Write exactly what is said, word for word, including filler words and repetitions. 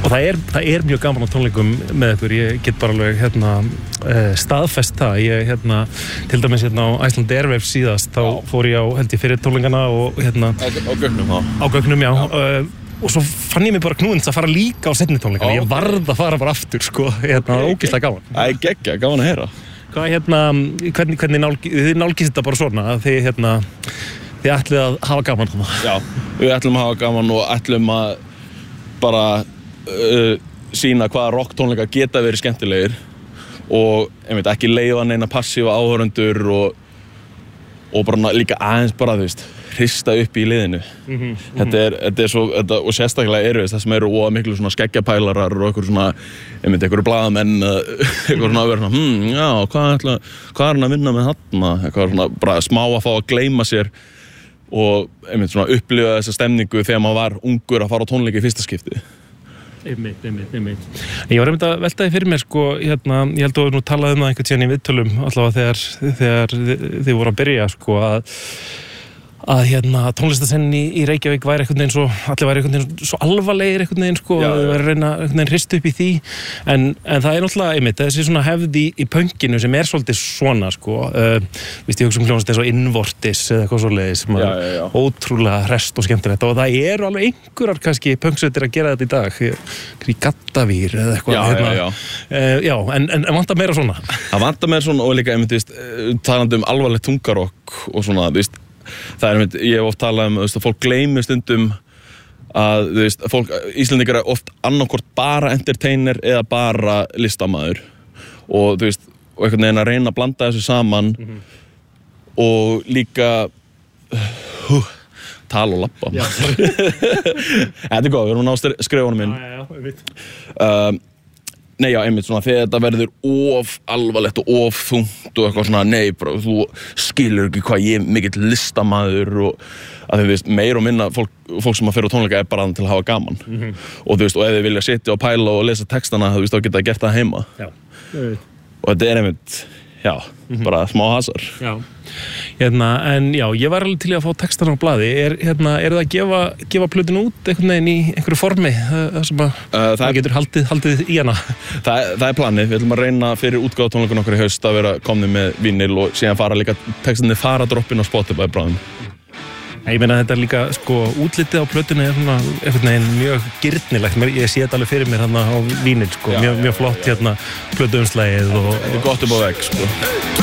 og það er, það er mjög gaman á tónleikum með ykkur, ég get bara alveg hérna, uh, staðfest það, ég hérna, til dæmis hérna á Iceland Airwaves síðast, þá já. Fór ég á held ég fyrir tónleikana og hérna á, á gögnum þá á gögnum, já, já. Uh, og svo fann ég mig bara knúins að fara líka á seinni tónleikana, ég varð að fara bara aftur sko, hérna, okay, ógeðslega gaman. Æ, geggja, gaman að heyra. Hvað hérna, hvernig, hvernig nálgi, þið nálgist þetta bara svona, að þið hérna, þið ætlið að hafa gaman þarna? Já, við ætlum að hafa gaman og ætlum að bara uh, sýna hvaða rocktónleikar geta verið skemmtilegir og einmitt, ekki leyfa neina passífa áhorfendur og, og bara líka aðeins bara, þú veist, hrista upp í liðinu. Mm-hmm, þetta er, þetta er svo, þetta, og sérstaklega eru það sem eru óa miklu svona skeggjapælarar og einhver svona, einmitt, einhverju blaðamenn, einhver svona að vera svona, hm, já, hvað ætla, hvað er hann að vinna með þarna? Eitthvað svona, bara smá að fá að gleyma sér og, einmitt, svona upplifa þessa stemningu þegar maður var ungur að fara á tónleika í fyrsta skipti. Einmitt, einmitt, einmitt. Ég var einmitt að velta því fyrir mér, sko, hérna, ég held að við nú talaði um það einhvern tíðan í viðtölum, allavega þegar, þegar þið, þið voru að byrja, sko, að að hérna tónlistasennin í, í Reykjavík væri einhvern veginn svo, allir væri einhvern veginn svo alvarlegir einhvern veginn sko, að þau væri að reyna einhvern veginn hrista upp í því en, en það er náttúrulega, einmitt, þessi svona hefð í, í pönkinu sem er svolítið svona sko, uh, víst ég hugsa um hljómsveit eins og Innvortis eða eitthvað svoleiðis sem er ótrúlega hrest og skemmtilegt og það eru alveg einhverjar kannski pönksveitir að gera þetta í dag, í Gaddavir eða eitthvað, já, hérna, já, já. Uh, já en, en, en vantar meira svona. Það vantar meira svona og líka, einmitt, víst, talandi um alvarlegt tungarokk og svona, víst, það er einmitt, ég hef oft talað um, þú veist, að fólk gleymir stundum að, þú veist, fólk, Íslendingar er oft annarkvort bara entertainer eða bara listamaður og, þú veist, og einhvern veginn að reyna að blanda þessu saman mm-hmm. og líka uh, tala og lappa. Þetta er góð, við erum að ná skrifunum inn. Já, já, já, ég veit. Uh, Nei, já, einmitt svona, þegar þetta verður of alvarlegt og of þungt og eitthvað svona, nei, bro, þú skilur ekki hvað ég er mikill listamaður og að þið veist, meir og minna fólk, fólk sem að fyrir á tónleika er bara til að hafa gaman mm-hmm. og þú veist, og ef þið vilja sitja og pæla og lesa textana, þú veist, þá geta það gert það heima. Já, ég veit. Og þetta er einmitt, já, mm-hmm. bara smá hasar. Já, hérna, en já, ég var alveg til að fá textana á blaði. Er, hérna, er það að gefa, gefa plötinu út einhvern veginn í einhverju formi? Það sem að, uh, það að getur haldið, haldið í hana? Það, það er planið. Við ætlum að reyna fyrir útgáfa tónleikun okkar í haust að vera komnir með vínil og síðan fara líka textinni fara droppin á Spotify bráðum. Ég meina þetta er líka, sko, útlitið á plötunni er svona einhvern veginn mjög girnilegt. Ég sé þetta alveg fyrir mér hérna á vínil, sko. Já, mjög, mjög flott hérna plötuumslagið og... Gott upp á vegg, sko.